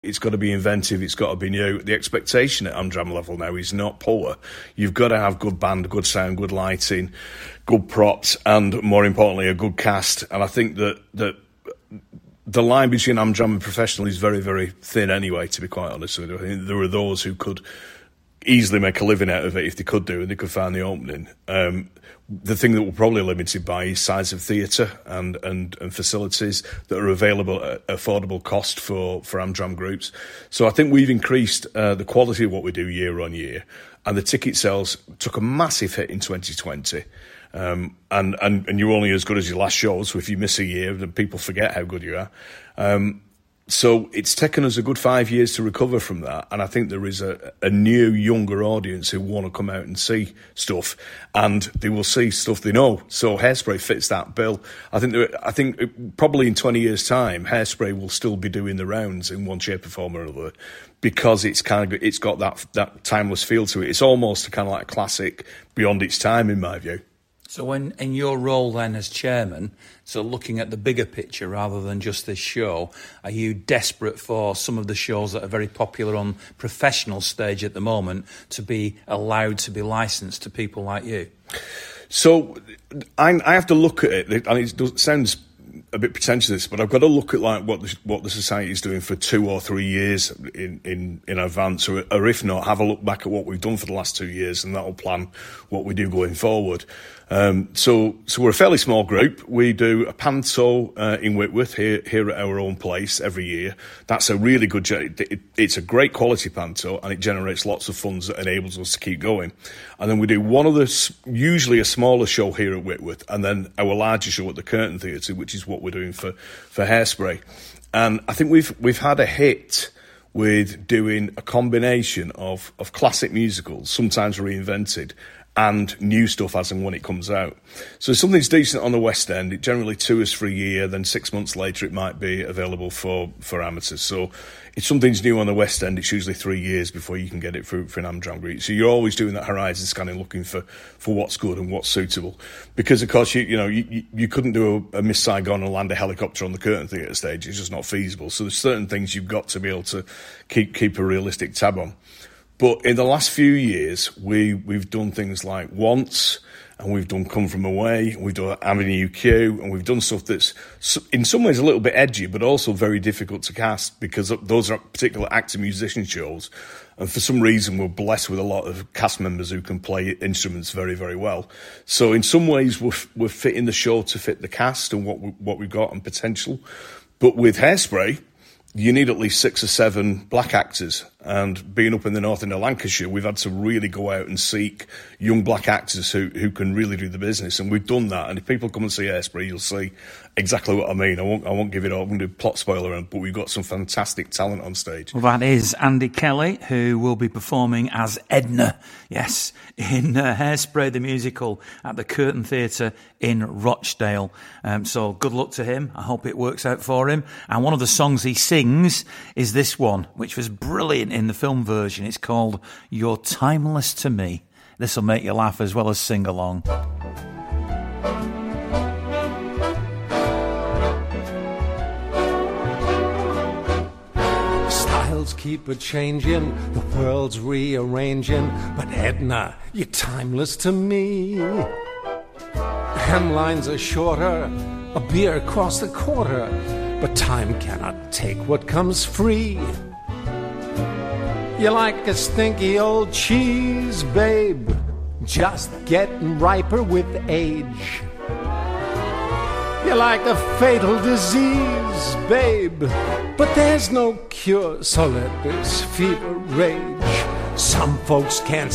It's got to be inventive, it's got to be new. The expectation at Amdram level now is not poor. You've got to have good band, good sound, good lighting, good props, and more importantly, a good cast. And I think that the line between Amdram and professional is very, very thin anyway, to be quite honest with you. I think there are those who could easily make a living out of it if they could do, and they could find the opening. The thing that we're probably limited by is size of theatre and facilities that are available at affordable cost for Amdram groups. So I think we've increased the quality of what we do year on year, and the ticket sales took a massive hit in 2020. And you're only as good as your last show, so if you miss a year, then people forget how good you are. So it's taken us a good 5 years to recover from that, and I think there is a new, younger audience who want to come out and see stuff, and they will see stuff they know. So Hairspray fits that bill. I think probably in 20 years' time, Hairspray will still be doing the rounds in one shape or form or another, because it's got that timeless feel to it. It's almost kind of like a classic beyond its time, in my view. So when in your role then as chairman, so looking at the bigger picture rather than just this show, are you desperate for some of the shows that are very popular on professional stage at the moment to be allowed to be licensed to people like you? So I have to look at it, and it sounds a bit pretentious, but I've got to look at like what the society is doing for 2 or 3 years in advance, or if not, have a look back at what we've done for the last 2 years, and that'll plan what we do going forward. So we're a fairly small group. We do a panto in Whitworth here at our own place every year. That's a really good. It's a great quality panto, and it generates lots of funds that enables us to keep going. And then we do one of usually a smaller show here at Whitworth, and then our larger show at the Curtain Theatre, which is what we're doing for Hairspray. And I think we've had a hit with doing a combination of classic musicals, sometimes reinvented, and new stuff as and when it comes out. So if something's decent on the West End, it generally tours for a year, then 6 months later it might be available for amateurs. So if something's new on the West End, it's usually 3 years before you can get it for an Amdram group. So you're always doing that horizon scanning, looking for what's good and what's suitable. Because of course you couldn't do a Miss Saigon and land a helicopter on the Curtain Theatre stage. It's just not feasible. So there's certain things you've got to be able to keep a realistic tab on. But in the last few years, we've done things like Once, and we've done Come From Away, and we've done Avenue Q, and we've done stuff that's in some ways a little bit edgy, but also very difficult to cast, because those are particular actor-musician shows. And for some reason, we're blessed with a lot of cast members who can play instruments very, very well. So in some ways, we're fitting the show to fit the cast and what we've got and potential. But with Hairspray, you need at least 6 or 7 black actors. And being up in the north end of Lancashire, we've had to really go out and seek young black actors who can really do the business. And we've done that. And if people come and see Hairspray, you'll see exactly what I mean. I won't give it all. I'm going to do plot spoiler, but we've got some fantastic talent on stage. Well, that is Andy Kelly, who will be performing as Edna, yes, in Hairspray the musical at the Curtain Theatre in Rochdale. So good luck to him. I hope it works out for him. And one of the songs he sings is this one, which was brilliant in the film version. It's called You're Timeless to Me. This will make you laugh as well as sing along. Styles keep a-changing, the world's rearranging, but Edna, you're timeless to me. Hemlines are shorter, a beer across the quarter, but time cannot take what comes free. You're like a stinky old cheese, babe, just getting riper with age. You're like a fatal disease, babe, but there's no cure, so let this fever rage. Some folks can't